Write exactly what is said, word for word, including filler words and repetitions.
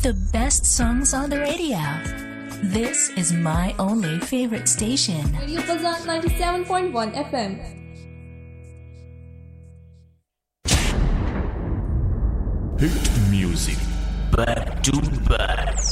The best songs on the radio. This is my only favorite station. Radio Bazan ninety-seven point one F M. Hit music back to back.